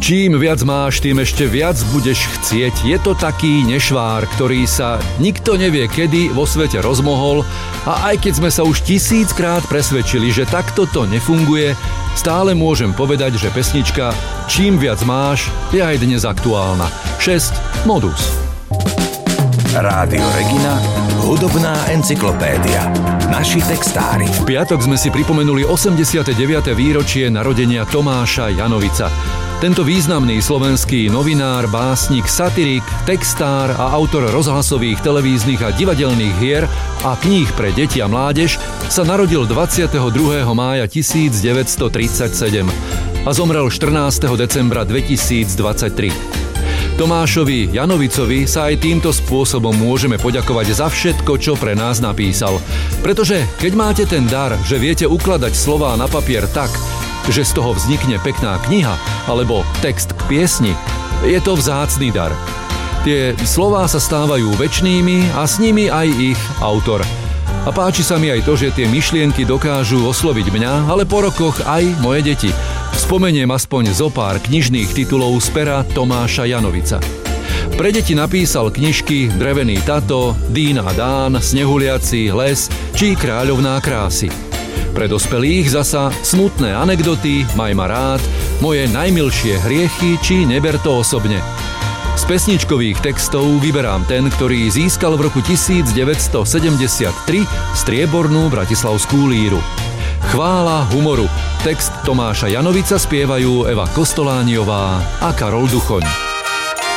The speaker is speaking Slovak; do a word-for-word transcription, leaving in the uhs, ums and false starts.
Čím viac máš, tým ešte viac budeš chcieť. Je to taký nešvár, ktorý sa nikto nevie kedy vo svete rozmohol a aj keď sme sa už tisíckrát presvedčili, že takto to nefunguje, stále môžem povedať, že pesnička Čím viac máš je aj dnes aktuálna. šesť Modus. Rádio Regina, hudobná encyklopédia. Naši textári. V piatok sme si pripomenuli osemdesiate deviate výročie narodenia Tomáša Janovica. Tento významný slovenský novinár, básnik, satirik, textár a autor rozhlasových, televíznych a divadelných hier a kníh pre deti a mládež sa narodil dvadsiateho druhého mája tisícdeväťstotridsaťsedem a zomrel štrnásteho decembra dvetisícdvadsaťtri. Tomášovi Janovicovi sa aj týmto spôsobom môžeme poďakovať za všetko, čo pre nás napísal. Pretože keď máte ten dar, že viete ukladať slová na papier tak, že z toho vznikne pekná kniha alebo text k piesni, je to vzácny dar. Tie slová sa stávajú večnými a s nimi aj ich autor. A páči sa mi aj to, že tie myšlienky dokážu osloviť mňa, ale po rokoch aj moje deti. Spomeniem aspoň zo pár knižných titulov z pera Tomáša Janovica. Pre deti napísal knižky Drevený tato, Dína a Dán, Snehuliaci, Les či Kráľovná krásy. Pre dospelých zasa Smutné anekdoty, Maj ma rád, Moje najmilšie hriechy či Neber to osobne. Z pesničkových textov vyberám ten, ktorý získal v roku devätnásťsedemdesiattri striebornú bratislavskú líru. Chvála humoru. Text Tomáša Janovica spievajú Eva Kostolániová a Karol Duchoň.